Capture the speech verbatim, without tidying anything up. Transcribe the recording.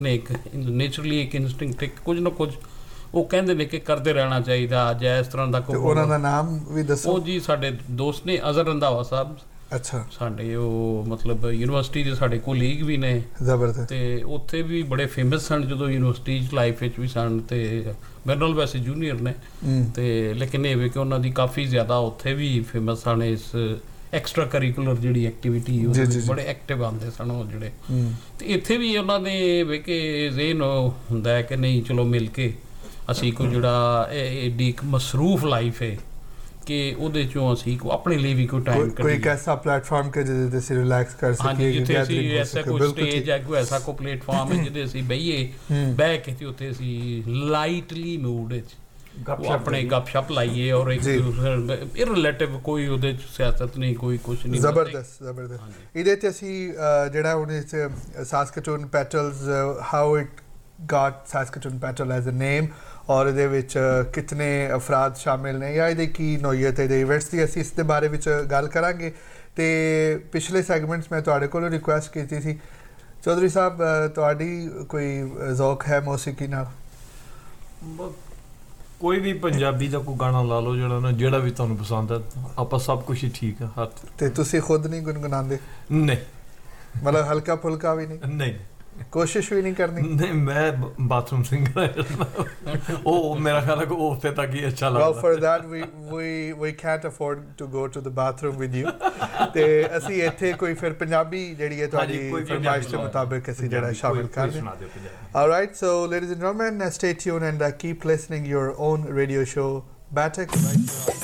ਨੇ ਇੱਕ ਨੇਚਰਲੀ ਇੱਕ ਇਨਸਟਿੰਕਟ ਇੱਕ ਕੁਝ ਨਾ ਕੁਝ ਉਹ ਕਹਿੰਦੇ ਨੇ ਕਿ ਕਰਦੇ ਰਹਿਣਾ ਚਾਹੀਦਾ ਜਾਂ ਇਸ ਤਰ੍ਹਾਂ ਦਾ ਕੋਈ। ਉਹਨਾਂ ਦਾ ਨਾਮ ਵੀ ਦੱਸੋ। ਉਹ ਜੀ ਸਾਡੇ ਦੋਸਤ ਨੇ ਅਜ਼ਹਰ ਰੰਧਾਵਾ ਸਾਹਿਬ। ਅੱਛਾ। ਸਾਡੇ ਉਹ ਮਤਲਬ ਯੂਨੀਵਰਸਿਟੀ ਦੇ ਸਾਡੇ ਕੋਲੀਗ ਵੀ ਨੇ। ਜ਼ਬਰਦਸਤ। ਤੇ ਉੱਥੇ ਵੀ ਬੜੇ ਫੇਮਸ ਸਨ ਜਦੋਂ ਯੂਨੀਵਰਸਿਟੀ 'ਚ ਲਾਈਫ ਵਿੱਚ ਵੀ ਸਨ ਤੇ ਮੇਰੇ ਨਾਲ ਵੈਸੇ ਜੂਨੀਅਰ ਨੇ ਤੇ ਲੇਕਿਨ ਇਹ ਵੀ ਕਿ ਉਹਨਾਂ ਦੀ ਕਾਫੀ ਜ਼ਿਆਦਾ ਉੱਥੇ ਵੀ ਫੇਮਸ ਸਨ ਇਸ ਐਕਸਟਰਾ ਕਰਿਕੂਲਰ ਜਿਹੜੀ ਐਕਟੀਵਿਟੀ ਬੜੇ ਐਕਟਿਵ ਆਉਂਦੇ ਸਨ ਉਹ ਜਿਹੜੇ। ਤੇ ਇੱਥੇ ਵੀ ਉਹਨਾਂ ਦੇ ਵੇ ਕਿ ਜ਼ੇਨ ਹੁੰਦਾ ਹੈ ਕਿ ਨਹੀਂ ਚਲੋ ਮਿਲ ਕੇ ਅਸੀਂ ਕੋਈ ਜਿਹੜਾ ਐਡੀ ਇੱਕ ਮਸਰੂਫ ਲਾਈਫ ਹੈ ਕਿ ਉਹਦੇ ਚੋਂ ਅਸੀਂ ਆਪਣੇ ਲਈ ਵੀ ਕੋਈ ਟਾਈਮ ਕੋਈ ਇੱਕ ਐਸਾ ਪਲੇਟਫਾਰਮ ਕਿ ਜਿਹਦੇ ਤੇ ਅਸੀਂ ਰਿਲੈਕਸ ਕਰ ਸਕੀਏ। ਹਾਂਜੀ, ਜਿੱਥੇ ਅਸੀਂ ਐਸਾ ਕੋਈ ਸਟੇਜ ਹੈ ਕੋਈ ਐਸਾ ਕੋਈ ਪਲੇਟਫਾਰਮ ਹੈ ਜਿਹਦੇ ਅਸੀਂ ਬਈਏ ਬਹਿ ਕੇ ਤੇ ਉੱਥੇ ਅਸੀਂ ਲਾਈਟਲੀ ਮੂਡ ਵਿੱਚ ਆਪਣੇ ਗੱਪਸ਼ਪ ਲਾਈਏ ਔਰ ਇੱਕ ਇਰਰਿਲੇਟਿਵ ਕੋਈ ਉਹਦੇ 'ਚ ਸਿਆਸਤ ਨਹੀਂ ਕੋਈ ਕੁਛ ਨਹੀਂ। ਜ਼ਬਰਦਸਤ ਜ਼ਬਰਦਸਤ। ਇਹਦੇ 'ਤੇ ਅਸੀਂ ਜਿਹੜਾ ਹੁਣ ਇਸ ਸਾਸਕੈਚੂਨ petals how it Gat ਸਾਸਕੈਚੂਨ petal as a ਨੇਮ ਔਰ ਇਹਦੇ ਵਿੱਚ ਕਿਤਨੇ ਅਫਰਾਦ ਸ਼ਾਮਿਲ ਨੇ ਜਾਂ ਇਹਦੀ ਕੀ ਨੋਈਅਤ ਹੈ ਇਹਦੇ ਇਵੈਂਟਸ ਦੀ ਅਸੀਂ ਇਸ ਦੇ ਬਾਰੇ ਵਿੱਚ ਗੱਲ ਕਰਾਂਗੇ। ਅਤੇ ਪਿਛਲੇ ਸੈਗਮੈਂਟਸ ਮੈਂ ਤੁਹਾਡੇ ਕੋਲੋਂ ਰਿਕੁਐਸਟ ਕੀਤੀ ਸੀ ਚੌਧਰੀ ਸਾਹਿਬ ਤੁਹਾਡੀ ਕੋਈ ਜ਼ੌਕ ਹੈ ਮੌਸੀਕੀ ਨਾਲ? ਕੋਈ ਵੀ ਪੰਜਾਬੀ ਦਾ ਕੋਈ ਗਾਣਾ ਲਾ ਲਓ ਜਿਹੜਾ ਨਾ ਜਿਹੜਾ ਵੀ ਤੁਹਾਨੂੰ ਪਸੰਦ ਹੈ ਆਪਾਂ ਸਭ ਕੁਛ ਹੀ ਠੀਕ ਹੈ ਹੱਥ। ਅਤੇ ਤੁਸੀਂ ਖੁਦ ਨਹੀਂ ਗੁਣਗੁਣਾਉਂਦੇ? ਨਹੀਂ। ਮਤਲਬ ਹਲਕਾ ਫੁਲਕਾ ਵੀ ਨਹੀਂ? ਨਹੀਂ। ਕੋਸ਼ਿਸ਼ ਵੀ ਨਹੀਂ ਕਰਨੀ? ਨਹੀਂ ਮੈਂ ਬਾਥਰੂਮ ਸਿੰਗਰ ਉਹ ਮੇਰਾ ਖਿਆਲ ਹੈ ਕਿ ਉਹ ਉੱਥੇ ਤੱਕ ਹੀ ਅੱਛਾ ਲੱਗਦਾ। Well, for that we we we can't afford to go to the bathroom with you। ਤੇ ਅਸੀਂ ਇੱਥੇ ਕੋਈ ਫਿਰ ਪੰਜਾਬੀ ਜਿਹੜੀ ਹੈ ਤੁਹਾਡੀ ਫਰਮਾਇਸ਼ ਦੇ ਮੁਤਾਬਿਕ ਅਸੀਂ ਜਿਹੜਾ ਸ਼ਾਮਿਲ ਕਰ ਰਹੇ ਹਾਂ। All right, so ladies and gentlemen, stay tuned and uh, keep listening your own radio show Batak right